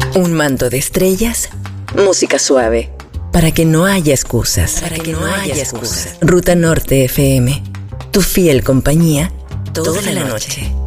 Un manto de estrellas, música suave, para que no haya excusas. Ruta Norte FM, tu fiel compañía toda la noche.